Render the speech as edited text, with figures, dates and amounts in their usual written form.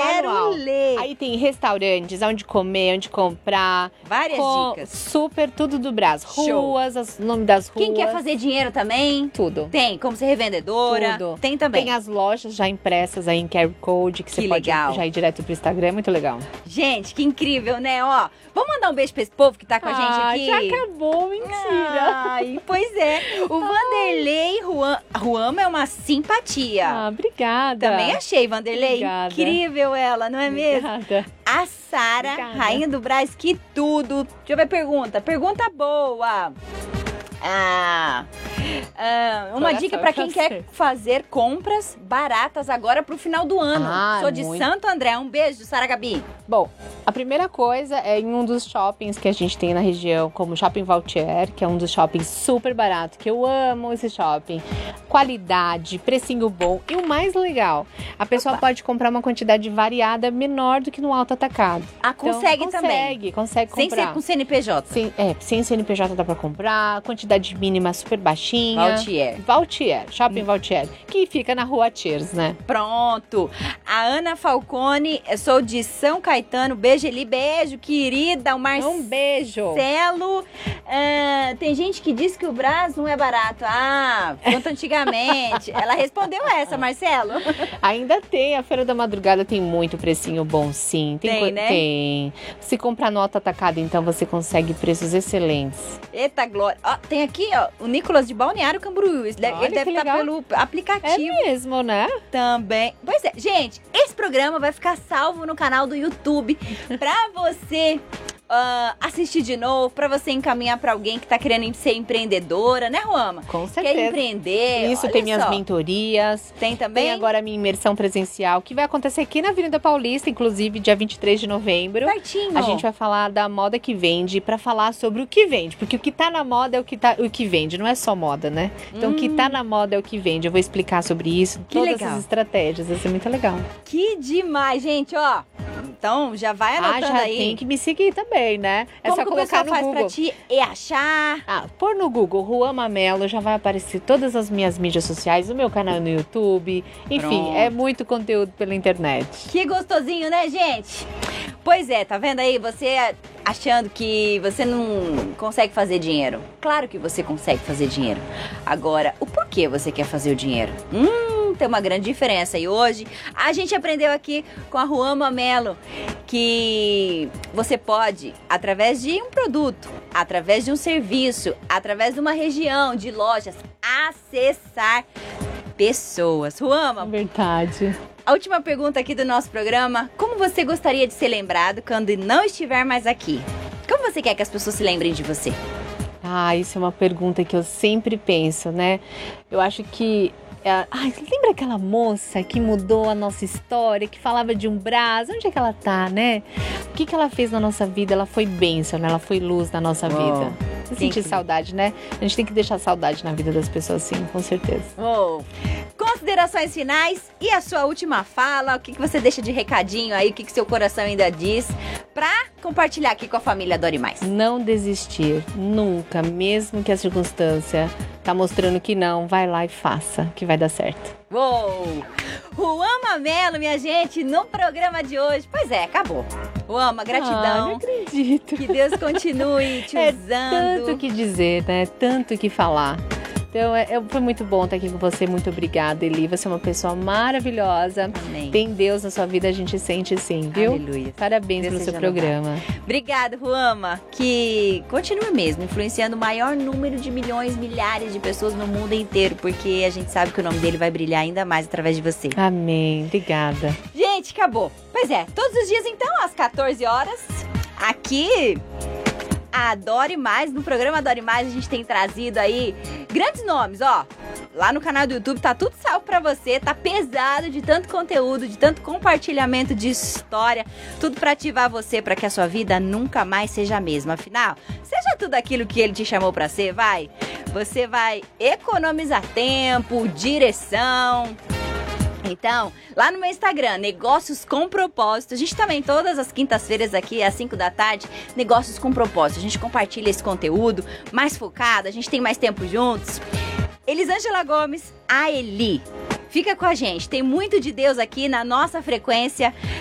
Quero ler. Aí tem restaurantes, onde comer, onde comprar. Várias dicas. Super tudo do Brás. Show. Ruas, o nome das ruas. Quem quer fazer dinheiro também? Tudo. Tem, como ser revendedora. Tudo. Tem também. Tem as lojas já impressas aí em QR Code, que você pode legal. já ir direto pro Instagram, é muito legal. Gente, que incrível, né? Ó, vamos mandar um beijo pra esse povo que tá com a gente aqui? Já acabou, mentira. Ai, pois é. O Vanderlei Ruama é uma simpatia. Obrigada. Também achei, Vanderlei. Obrigada. Incrível ela, não é mesmo? Obrigada. A Sara, rainha do Brás, que tudo. Deixa eu ver pergunta. Pergunta boa. Uma dica pra quem quer fazer compras baratas agora pro final do ano. Sou de Santo André. Um beijo, Sara Gabi. Bom, a primeira coisa é em um dos shoppings que a gente tem na região, como o Shopping Valtier, que é um dos shoppings super barato, que eu amo esse shopping. Qualidade, precinho bom e o mais legal, a pessoa pode comprar uma quantidade variada menor do que no alto atacado. Consegue também. Consegue comprar. Sem ser com CNPJ. Sem CNPJ dá pra comprar, quantidade mínima super baixinha. Valtier, Shopping Valtier, que fica na Rua Tiers, né? Pronto. A Ana Falcone, eu sou de São Caetano. Beijo, Eli. Beijo, querida. O Marcelo. Um beijo. Tem gente que diz que o Brás não é barato. Quanto antigamente. Ela respondeu essa, Marcelo. Ainda tem. A Feira da Madrugada tem muito precinho bom, sim. Né? Tem. Se comprar no alto atacado, então você consegue preços excelentes. Eita, glória. Tem aqui, o Nicolas de Balneário Camboriú. Ele deve estar pelo aplicativo. É mesmo, né? Também. Pois é, gente, esse programa vai ficar salvo no canal do YouTube pra você assistir de novo, pra você encaminhar pra alguém que tá querendo ser empreendedora, né, Ruama? Com certeza. Quer empreender. Isso, tem minhas mentorias. Tem também? Tem agora a minha imersão presencial, que vai acontecer aqui na Avenida Paulista, inclusive, dia 23 de novembro. Pertinho. A gente vai falar da moda que vende, pra falar sobre o que vende. Porque o que tá na moda é o que vende, não é só moda, né? Então, o que tá na moda é o que vende. Eu vou explicar sobre isso, todas essas estratégias. Vai ser muito legal. Que demais, gente, ó. Então, já vai anotando aí. Tem que me seguir também, né? É Como só colocar no Google. Como que o pessoal faz pra te achar? Pôr no Google Ruama Mello, já vai aparecer todas as minhas mídias sociais, o meu canal no YouTube. Enfim, é muito conteúdo pela internet. Que gostosinho, né, gente? Pois é, tá vendo aí? Você achando que você não consegue fazer dinheiro. Claro que você consegue fazer dinheiro. Agora, o porquê você quer fazer o dinheiro? Tem uma grande diferença. E hoje a gente aprendeu aqui com a Ruama Mello que você pode, através de um produto, através de um serviço, através de uma região, de lojas, acessar pessoas. Ruama, verdade. A última pergunta aqui do nosso programa: como você gostaria de ser lembrado quando não estiver mais aqui? Como você quer que as pessoas se lembrem de você? Isso é uma pergunta que eu sempre penso, né? Eu acho que lembra aquela moça que mudou a nossa história, que falava de um Brás? Onde é que ela tá, né? O que ela fez na nossa vida? Ela foi bênção, né? Ela foi luz na nossa vida. Você sentir saudade, né? A gente tem que deixar saudade na vida das pessoas, sim, com certeza. Considerações finais e a sua última fala. O que você deixa de recadinho aí? O que seu coração ainda diz pra compartilhar aqui com a família Dore Mais? Não desistir, nunca, mesmo que a circunstância tá mostrando que não, vai lá e faça, que vai dar certo. Ruama Mello, minha gente, no programa de hoje. Pois é, acabou. Ruama, gratidão. Não acredito. Que Deus continue te usando. Tanto que dizer, né? Tanto que falar. Então, foi muito bom estar aqui com você. Muito obrigada, Eli. Você é uma pessoa maravilhosa. Amém. Tem Deus na sua vida, a gente sente sim, viu? Aleluia. Parabéns pelo seu programa. Obrigada, Ruama. Que continue mesmo influenciando o maior número de milhões, milhares de pessoas no mundo inteiro, porque a gente sabe que o nome dele vai brilhar ainda mais através de você. Amém. Obrigada. Gente, acabou. Pois é, todos os dias então, às 14 horas, aqui... Dore Mais, no programa Dore Mais a gente tem trazido aí grandes nomes, ó. Lá no canal do YouTube tá tudo salvo pra você, tá pesado de tanto conteúdo, de tanto compartilhamento de história, tudo pra ativar você, pra que a sua vida nunca mais seja a mesma. Afinal, seja tudo aquilo que ele te chamou pra ser, vai. Você vai economizar tempo, direção... Então, lá no meu Instagram, Negócios com Propósito, a gente também todas as quintas-feiras aqui, às 5 da tarde, Negócios com Propósito. A gente compartilha esse conteúdo mais focado, a gente tem mais tempo juntos. Elisângela Gomes, a Eli. Fica com a gente, tem muito de Deus aqui na nossa frequência.